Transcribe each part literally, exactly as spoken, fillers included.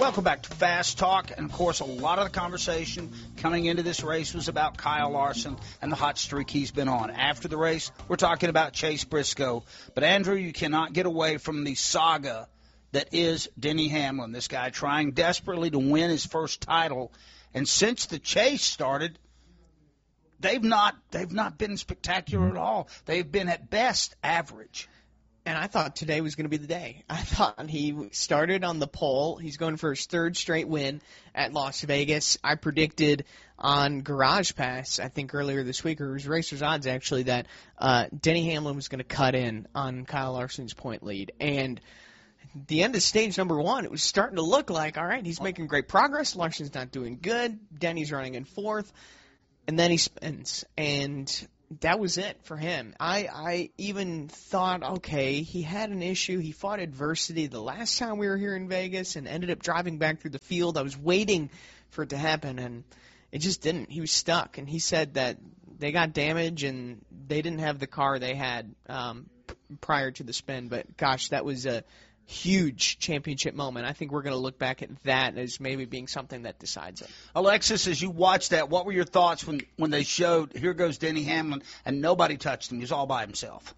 Welcome back to Fast Talk. And, of course, a lot of the conversation coming into this race was about Kyle Larson and the hot streak he's been on. After the race, we're talking about Chase Briscoe. But, Andrew, you cannot get away from the saga that is Denny Hamlin, this guy trying desperately to win his first title. And since the chase started, they've not they've not been spectacular at all. They've been, at best, average. And I thought today was going to be the day. I thought he started on the pole. He's going for his third straight win at Las Vegas. I predicted on Garage Pass, I think earlier this week, or it was Racer's Odds actually, that uh, Denny Hamlin was going to cut in on Kyle Larson's point lead. And at the end of stage number one, it was starting to look like, all right, he's making great progress. Larson's not doing good. Denny's running in fourth. And then he spins. And that was it for him. I, I even thought, okay, he had an issue. He fought adversity the last time we were here in Vegas and ended up driving back through the field. I was waiting for it to happen, and it just didn't. He was stuck, and he said that they got damage and they didn't have the car they had um, p- prior to the spin. But, gosh, that was a huge championship moment. I think we're going to look back at that as maybe being something that decides it. Alexis, as you watched that, what were your thoughts when, when they showed, here goes Denny Hamlin, and nobody touched him? He was all by himself.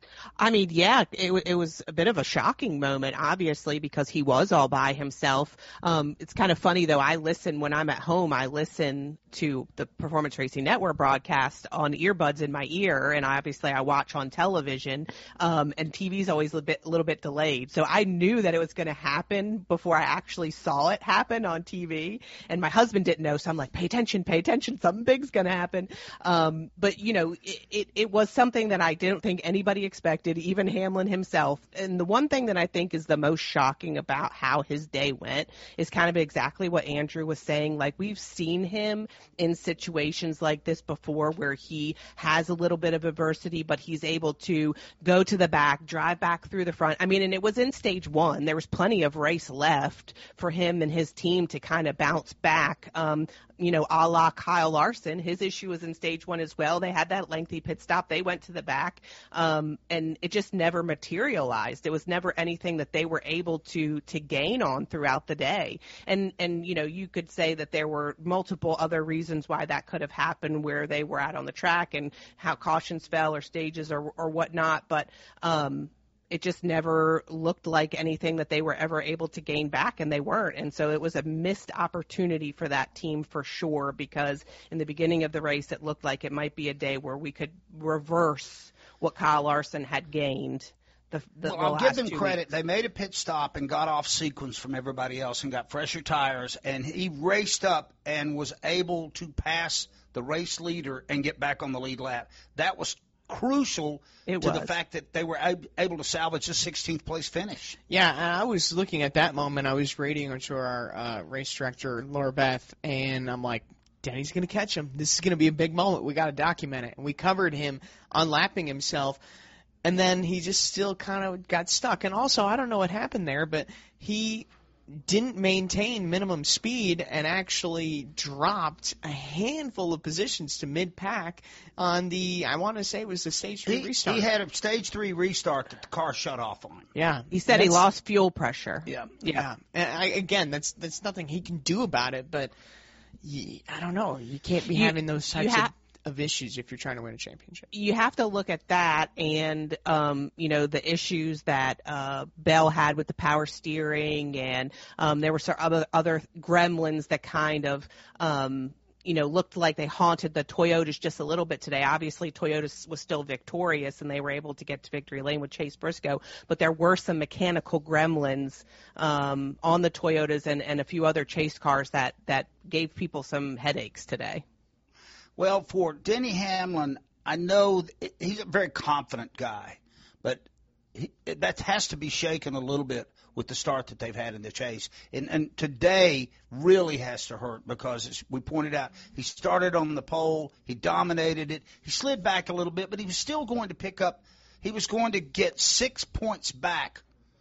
I mean, yeah, it, it was a bit of a shocking moment, obviously, because he was all by himself. Um, it's kind of funny, though. I listen when I'm at home. I listen to the Performance Racing Network broadcast on earbuds in my ear, and obviously I watch on television. Um, and T V's always a bit, a little bit delayed, so I knew that it was going to happen before I actually saw it happen on T V. And my husband didn't know, so I'm like, "Pay attention, pay attention! Something big's going to happen." Um, but you know, it, it, it was something that I didn't think anybody expected. Even Hamlin himself. And the one thing that I think is the most shocking about how his day went is kind of exactly what Andrew was saying. Like, we've seen him in situations like this before where he has a little bit of adversity, but he's able to go to the back, drive back through the front. I mean, and it was in stage one. There was plenty of race left for him and his team to kind of bounce back. Um, you know, a la Kyle Larson. His issue was in stage one as well. They had that lengthy pit stop. They went to the back, um, and it just never materialized. It was never anything that they were able to to gain on throughout the day. And, and you know, you could say that there were multiple other reasons why that could have happened, where they were out on the track and how cautions fell or stages or, or whatnot. But um, it just never looked like anything that they were ever able to gain back, and they weren't. And so it was a missed opportunity for that team for sure, because in the beginning of the race it looked like it might be a day where we could reverse what Kyle Larson had gained. The, the, well, the I'll give them credit. Weeks. They made a pit stop and got off sequence from everybody else and got fresher tires, and he raced up and was able to pass the race leader and get back on the lead lap. That was crucial it to was. the fact that they were ab- able to salvage a sixteenth place finish. Yeah, and I was looking at that moment. I was radioing to our uh, race director, Laura Beth, and I'm like, Denny's going to catch him. This is going to be a big moment. We got to document it. And we covered him unlapping himself, and then he just still kind of got stuck. And also, I don't know what happened there, but he didn't maintain minimum speed and actually dropped a handful of positions to mid-pack on the, I want to say it was the stage three he, restart. He had a stage three restart that the car shut off on him. Yeah. He said he lost fuel pressure. Yeah. Yeah. And I, again, that's that's nothing he can do about it, but you, I don't know. You can't be You- having those types ha- of of issues if you're trying to win a championship. You have to look at that and, um, you know, the issues that uh, Bell had with the power steering, and um, there were some other, other gremlins that kind of, um, you know, looked like they haunted the Toyotas just a little bit today. Obviously, Toyota was still victorious, and they were able to get to victory lane with Chase Briscoe, but there were some mechanical gremlins um, on the Toyotas and, and a few other chase cars that, that gave people some headaches today. Well, for Denny Hamlin, I know he's a very confident guy, but he, that has to be shaken a little bit with the start that they've had in the chase. And, and today really has to hurt because, as we pointed out, he started on the pole, he dominated it, he slid back a little bit, but he was still going to pick up, he was going to get six points back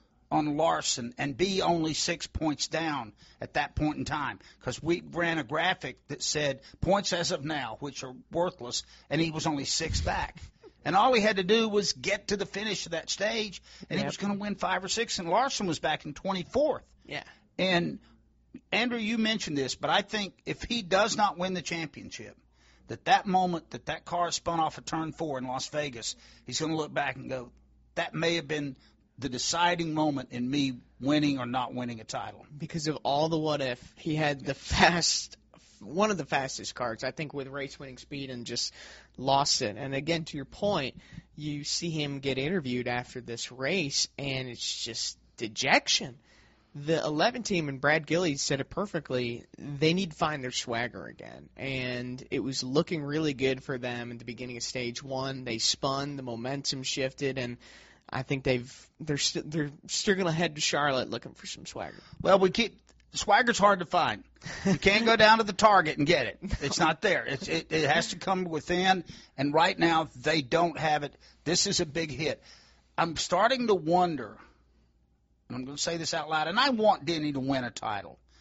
on Larson and be only six points down at that point in time, because we ran a graphic that said points as of now, which are worthless, and he was only six back. And all he had to do was get to the finish of that stage, and Yep. he was going to win five or six, and Larson was back in twenty-fourth. Yeah. And Andrew, you mentioned this, but I think if he does not win the championship, that that moment that that car spun off of turn four in Las Vegas, he's going to look back and go, that may have been the deciding moment in me winning or not winning a title. Because of all the what if, he had the fast, one of the fastest cars, I think, with race-winning speed and just lost it. And again, to your point, you see him get interviewed after this race, and it's just dejection. The eleven team, and Brad Gillies said it perfectly, they need to find their swagger again. And it was looking really good for them at the beginning of stage one. They spun, the momentum shifted, and I think they've they're st- they're still going to head to Charlotte looking for some swagger. Well, we keep swagger's hard to find. You can't go down to the Target and get it. It's not there. It's, it, it has to come within, and right now they don't have it. This is a big hit. I'm starting to wonder, and I'm going to say this out loud, and I want Denny to win a title.